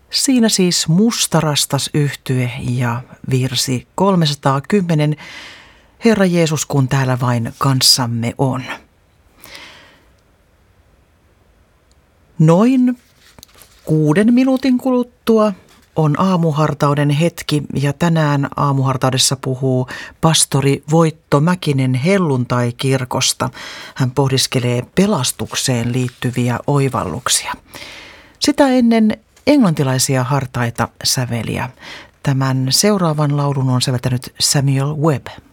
Siinä siis Mustarastas -yhtye ja virsi 310, Herra Jeesus, kun täällä vain kanssamme on. Noin 6 minuutin kuluttua on aamuhartauden hetki ja tänään aamuhartaudessa puhuu pastori Voitto Mäkinen Helluntai-kirkosta. Hän pohdiskelee pelastukseen liittyviä oivalluksia. Sitä ennen englantilaisia hartaita säveliä. Tämän seuraavan laulun on säveltänyt Samuel Webb.